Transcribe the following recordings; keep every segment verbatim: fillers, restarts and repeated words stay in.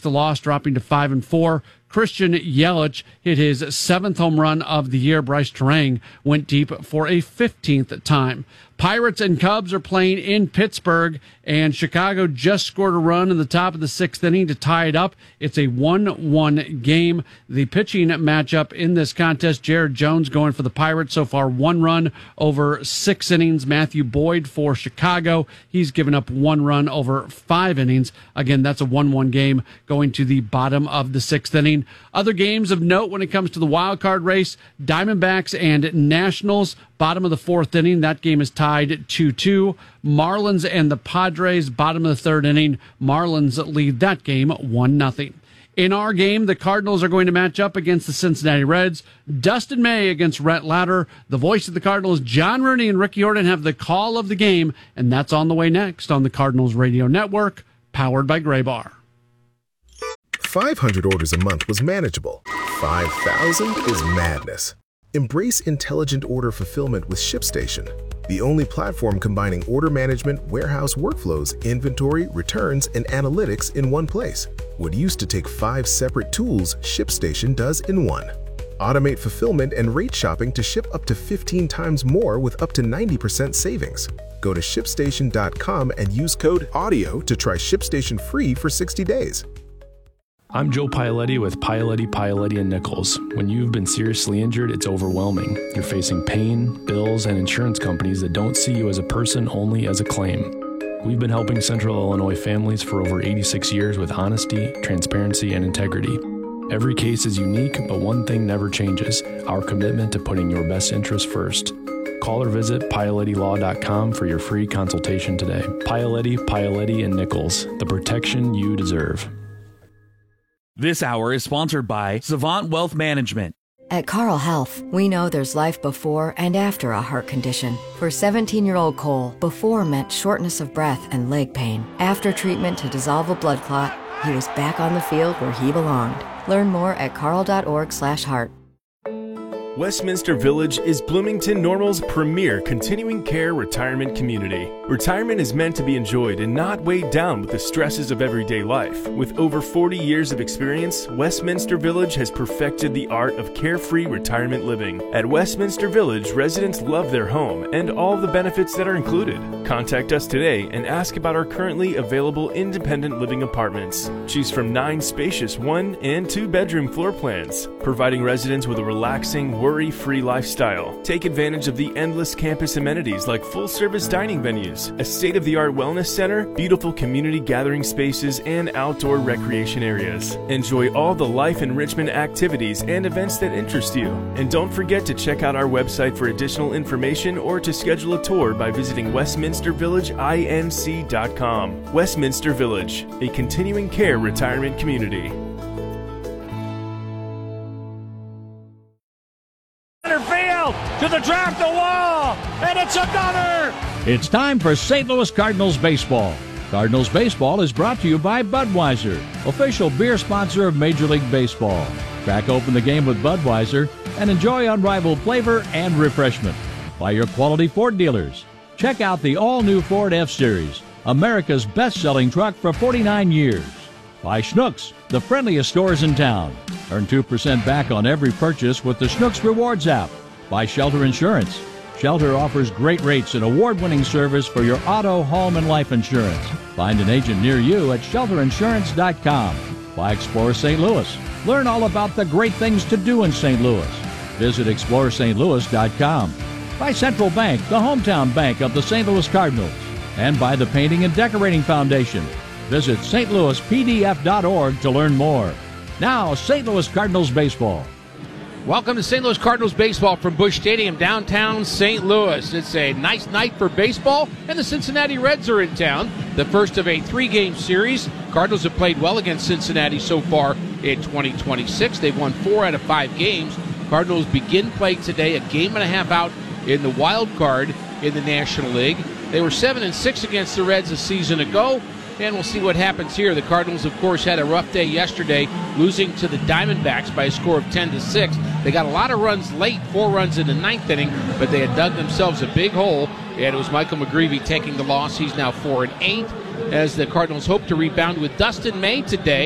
Diamondbacks, the loss dropping to five and four. Christian Yelich hit his seventh home run of the year. Bryce Terang went deep for a fifteenth time. Pirates and Cubs are playing in Pittsburgh, and Chicago just scored a run in the top of the sixth inning to tie it up. It's a one one game. The pitching matchup in this contest, Jared Jones going for the Pirates so far, one run over six innings. Matthew Boyd for Chicago. He's given up one run over five innings. Again, that's a one one game going to the bottom of the sixth inning. Other games of note when it comes to the wild card race, Diamondbacks and Nationals, bottom of the fourth inning. That game is tied two two. Marlins and the Padres, bottom of the third inning. Marlins lead that game one nothing. In our game, the Cardinals are going to match up against the Cincinnati Reds. Dustin May against Rhett Latter. The voice of the Cardinals, John Rooney and Ricky Horton, have the call of the game, and that's on the way next on the Cardinals Radio Network, powered by Gray Bar. five hundred orders a month was manageable. five thousand is madness. Embrace intelligent order fulfillment with ShipStation, the only platform combining order management, warehouse workflows, inventory, returns, and analytics in one place. What used to take five separate tools, ShipStation does in one. Automate fulfillment and rate shopping to ship up to fifteen times more with up to ninety percent savings. Go to ship station dot com and use code AUDIO to try ShipStation free for sixty days. I'm Joe Paoletti with Paoletti, Paoletti and Nichols. When you've been seriously injured, it's overwhelming. You're facing pain, bills, and insurance companies that don't see you as a person, only as a claim. We've been helping Central Illinois families for over eighty-six years with honesty, transparency, and integrity. Every case is unique, but one thing never changes: our commitment to putting your best interests first. Call or visit Paoletti Law dot com for your free consultation today. Paoletti, Paoletti and Nichols, the protection you deserve. This hour is sponsored by Savant Wealth Management. At Carle Health, we know there's life before and after a heart condition. For seventeen-year-old Cole, before meant shortness of breath and leg pain. After treatment to dissolve a blood clot, he was back on the field where he belonged. Learn more at carle dot org slash heart. Westminster Village is Bloomington Normal's premier continuing care retirement community. Retirement is meant to be enjoyed and not weighed down with the stresses of everyday life. With over forty years of experience, Westminster Village has perfected the art of carefree retirement living. At Westminster Village, residents love their home and all the benefits that are included. Contact us today and ask about our currently available independent living apartments. Choose from nine spacious one and two bedroom floor plans, providing residents with a relaxing, worry-free lifestyle. Take advantage of the endless campus amenities like full-service dining venues, a state-of-the-art wellness center, beautiful community gathering spaces, and outdoor recreation areas. Enjoy all the life enrichment activities and events that interest you. And don't forget to check out our website for additional information or to schedule a tour by visiting westminster village inc dot com. Westminster Village, a continuing care retirement community. To the track, the wall, and it's another! It's time for Saint Louis Cardinals baseball. Cardinals baseball is brought to you by Budweiser, official beer sponsor of Major League Baseball. Crack open the game with Budweiser and enjoy unrivaled flavor and refreshment. By your quality Ford dealers. Check out the all-new Ford F-Series, America's best-selling truck for forty-nine years. By Schnucks, the friendliest stores in town. Earn two percent back on every purchase with the Schnucks Rewards app. By Shelter Insurance. Shelter offers great rates and award-winning service for your auto, home, and life insurance. Find an agent near you at shelter insurance dot com. By Explore Saint Louis. Learn all about the great things to do in Saint Louis. Visit explore saint louis dot com. By Central Bank, the hometown bank of the Saint Louis Cardinals. And by the Painting and Decorating Foundation. Visit st louis p d f dot org to learn more. Now, Saint Louis Cardinals baseball. Welcome to Saint Louis Cardinals baseball from Busch Stadium, downtown Saint Louis. It's a nice night for baseball, and the Cincinnati Reds are in town. The first of a three-game series. Cardinals have played well against Cincinnati so far in twenty twenty-six. They've won four out of five games. Cardinals begin play today, a game and a half out in the wild card in the National League. They were seven and six against the Reds a season ago. And we'll see what happens here. The Cardinals, of course, had a rough day yesterday, losing to the Diamondbacks by a score of ten to six. They got a lot of runs late, four runs in the ninth inning, but they had dug themselves a big hole, and it was Michael McGreevy taking the loss. He's now four and eight, as the Cardinals hope to rebound with Dustin May today.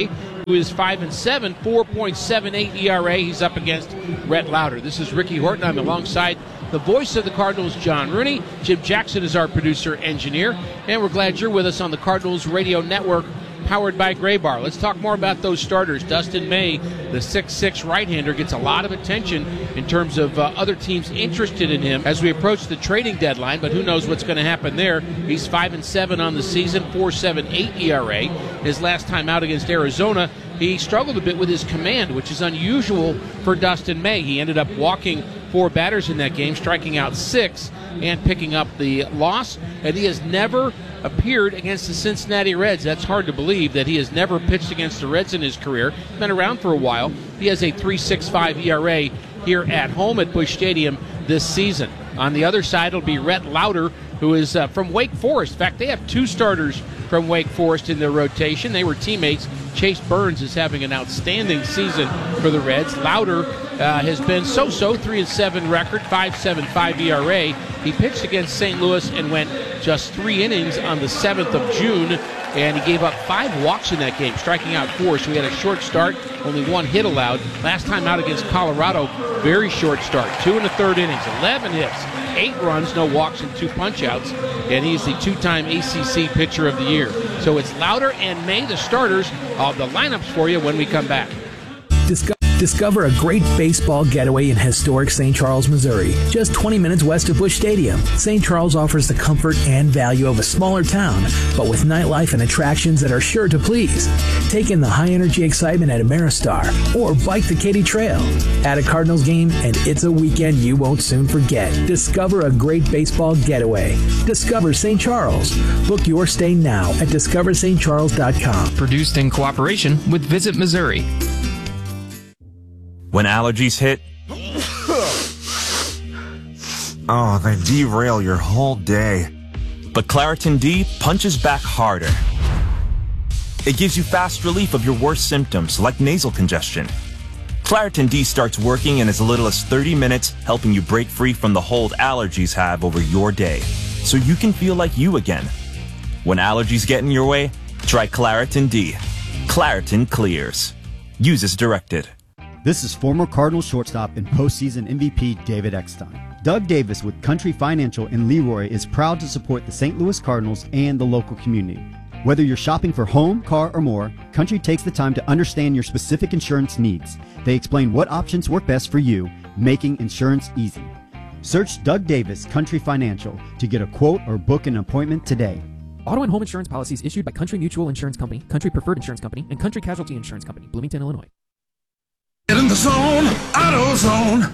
who is five and seven, four point seven eight E R A. He's up against Rhett Lauder. This is Ricky Horton. I'm alongside the voice of the Cardinals, John Rooney. Jim Jackson is our producer-engineer, and we're glad you're with us on the Cardinals Radio Network, powered by Graybar. Let's talk more about those starters. Dustin May, the six six right-hander, gets a lot of attention in terms of uh, other teams interested in him as we approach the trading deadline, but who knows what's going to happen there. He's five and seven on the season, four point seven eight E R A. His last time out against Arizona, he struggled a bit with his command, which is unusual for Dustin May. He ended up walking four batters in that game, striking out six and picking up the loss, and he has never appeared against the Cincinnati Reds. That's hard to believe that he has never pitched against the Reds in his career. Been around for a while. He has a three point six five E R A here at home at Busch Stadium this season. On the other side, it'll be Rhett Lauder, who is uh, from Wake Forest. In fact, they have two starters from Wake Forest in their rotation. They were teammates. Chase Burns is having an outstanding season for the Reds. Lauder uh, has been so-so, three and seven record, five point seven five E R A. He pitched against Saint Louis and went just three innings on the seventh of June, and he gave up five walks in that game, striking out four. So he had a short start, only one hit allowed. Last time out against Colorado, very short start, two and a third innings, eleven hits, eight runs, no walks, and two punch-outs, and he's the two-time A C C Pitcher of the Year. So it's Lauder and May, the starters. I'll have the lineups for you when we come back. Discuss- Discover a great baseball getaway in historic Saint Charles, Missouri, just twenty minutes west of Busch Stadium. Saint Charles offers the comfort and value of a smaller town, but with nightlife and attractions that are sure to please. Take in the high-energy excitement at Ameristar or bike the Katy Trail. At a Cardinals game, and it's a weekend you won't soon forget. Discover a great baseball getaway. Discover Saint Charles. Book your stay now at discover st charles dot com. Produced in cooperation with Visit Missouri. When allergies hit, oh, they derail your whole day. But Claritin D punches back harder. It gives you fast relief of your worst symptoms, like nasal congestion. Claritin D starts working in as little as thirty minutes, helping you break free from the hold allergies have over your day, so you can feel like you again. When allergies get in your way, try Claritin D. Claritin clears. Use as directed. This is former Cardinals shortstop and postseason M V P David Eckstein. Doug Davis with Country Financial in Leroy is proud to support the Saint Louis Cardinals and the local community. Whether you're shopping for home, car, or more, Country takes the time to understand your specific insurance needs. They explain what options work best for you, making insurance easy. Search Doug Davis Country Financial to get a quote or book an appointment today. Auto and home insurance policies issued by Country Mutual Insurance Company, Country Preferred Insurance Company, and Country Casualty Insurance Company, Bloomington, Illinois. Get in the zone, AutoZone.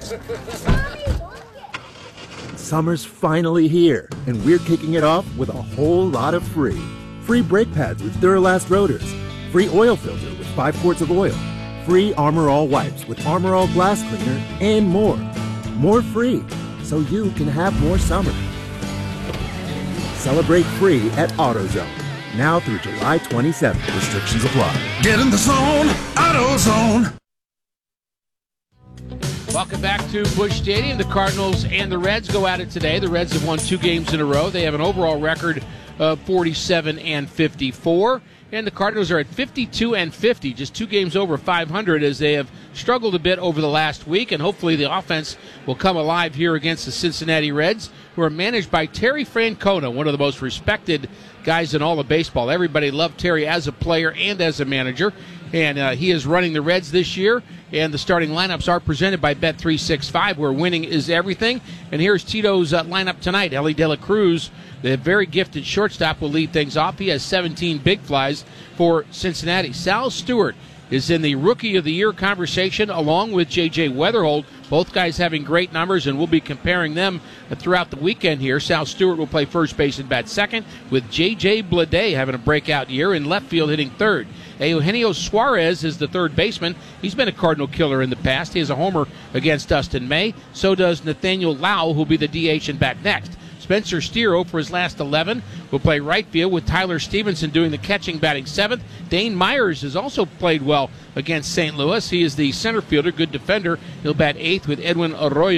Summer's finally here, and we're kicking it off with a whole lot of free. Free brake pads with Duralast rotors. Free oil filter with five quarts of oil. Free Armor All wipes with Armor All glass cleaner, and more. More free, so you can have more summer. Celebrate free at AutoZone. Now through July twenty-seventh. Restrictions apply. Get in the zone, AutoZone. Welcome back to Busch Stadium. The Cardinals and the Reds go at it today. The Reds have won two games in a row. They have an overall record of forty-seven and fifty-four. And the Cardinals are at fifty-two and fifty, just two games over five hundred, as they have struggled a bit over the last week. And hopefully the offense will come alive here against the Cincinnati Reds, who are managed by Terry Francona, one of the most respected guys in all of baseball. Everybody loved Terry as a player and as a manager. And uh, he is running the Reds this year. And the starting lineups are presented by Bet three sixty-five, where winning is everything. And here's Tito's uh, lineup tonight. Ellie De La Cruz, the very gifted shortstop, will lead things off. He has seventeen big flies for Cincinnati. Sal Stewart is in the Rookie of the Year conversation, along with J J Weatherhold. Both guys having great numbers, and we'll be comparing them throughout the weekend here. Sal Stewart will play first base and bat second, with J J Bleday having a breakout year, in left field hitting third. Eugenio Suarez is the third baseman. He's been a Cardinal killer in the past. He has a homer against Dustin May. So does Nathaniel Lau, who'll be the D H and back next. Spencer Steer, for his last eleven, will play right field, with Tyler Stevenson doing the catching, batting seventh. Dane Myers has also played well against Saint Louis. He is the center fielder, good defender. He'll bat eighth, with Edwin Arroyo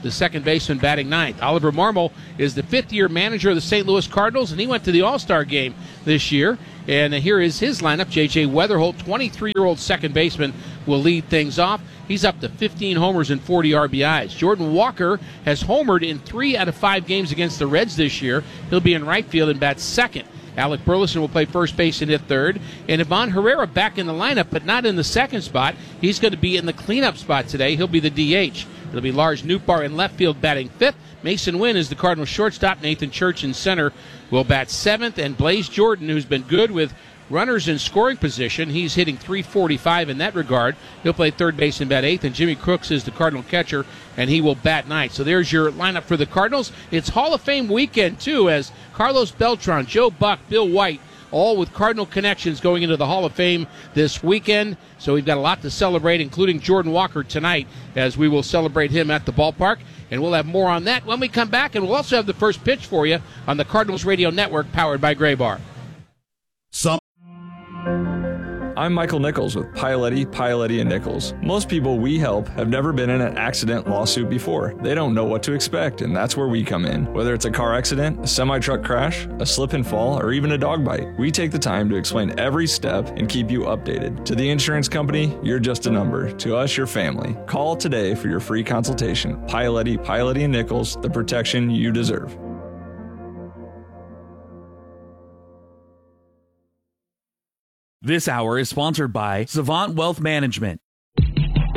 the second baseman, batting ninth. Oliver Marmol is the fifth-year manager of the Saint Louis Cardinals, and he went to the All-Star game this year. And here is his lineup. J J. Weatherholt, twenty-three-year-old second baseman, will lead things off. He's up to fifteen homers and forty R B Is. Jordan Walker has homered in three out of five games against the Reds this year. He'll be in right field and bat second. Alec Burleson will play first base and hit third. And Ivan Herrera back in the lineup, but not in the second spot. He's going to be in the cleanup spot today. He'll be the D H. It'll be Lars Nootbaar in left field batting fifth. Mason Wynn is the Cardinals shortstop. Nathan Church in center will bat seventh. And Blaze Jordan, who's been good with runners in scoring position, he's hitting three forty-five in that regard. He'll play third base and bat eighth. And Jimmy Crooks is the Cardinal catcher, and he will bat ninth. So there's your lineup for the Cardinals. It's Hall of Fame weekend, too, as Carlos Beltran, Joe Buck, Bill White, all with Cardinal connections going into the Hall of Fame this weekend. So we've got a lot to celebrate, including Jordan Walker tonight, as we will celebrate him at the ballpark. And we'll have more on that when we come back. And we'll also have the first pitch for you on the Cardinals Radio Network, powered by Gray Bar. Some I'm Michael Nichols with Pialetti, Pialetti and Nichols. Most people we help have never been in an accident lawsuit before. They don't know what to expect, and that's where we come in. Whether it's a car accident, a semi-truck crash, a slip and fall, or even a dog bite, we take the time to explain every step and keep you updated. To the insurance company, you're just a number. To us, your family. Call today for your free consultation. Pialetti, Pialetti and Nichols, the protection you deserve. This hour is sponsored by Savant Wealth Management.